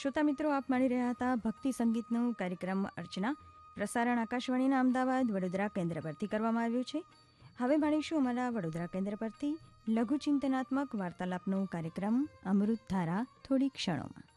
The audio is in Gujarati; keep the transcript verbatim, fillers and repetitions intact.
શ્રોતા મિત્રો, આપ માણી રહ્યા હતા ભક્તિ સંગીતનું કાર્યક્રમ અર્ચના. પ્રસારણ આકાશવાણીના અમદાવાદ વડોદરા કેન્દ્ર પરથી કરવામાં આવ્યું છે. હવે માણીશું અમારા વડોદરા કેન્દ્ર પરથી લઘુચિંતનાત્મક વાર્તાલાપનો કાર્યક્રમ અમૃત ધારા થોડી ક્ષણોમાં.